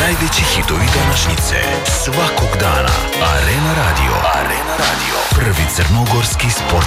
Najveći hitovi današnjice svakog dana. Arena Radio. Prvi crnogorski sportski